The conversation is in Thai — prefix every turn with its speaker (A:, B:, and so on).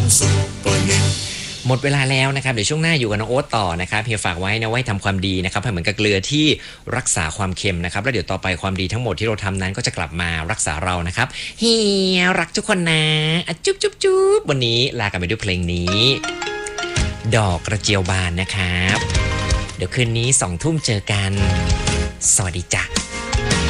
A: หมดเวลาแล้วนะครับเดี๋ยวช่วงหน้าอยู่กับน้องโอ๊ตต่อนะครับเฮียฝากไว้นะไว้ทำความดีนะครับให้เหมือนกับเกลือที่รักษาความเค็มนะครับแล้วเดี๋ยวต่อไปความดีทั้งหมดที่เราทำนั้นก็จะกลับมารักษาเรานะครับเฮียรักทุกคนนะจุ๊บจุ๊บจุ๊บวันนี้ลากันไปด้วยเพลงนี้ดอกกระเจียวบานนะครับเดี๋ยวคืนนี้20:00 นเจอกันสวัสดีจ้ะ